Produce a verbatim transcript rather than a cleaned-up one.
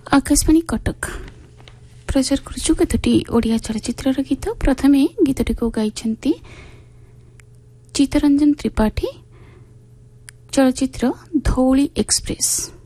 आकाशवाणी कटक प्रचार करुचु केतोटी ओडिया चलचित्रर गीत। प्रथमे गीतटी को गाइछन्ति चित्तरंजन त्रिपाठी, चलचित्र धौली एक्सप्रेस।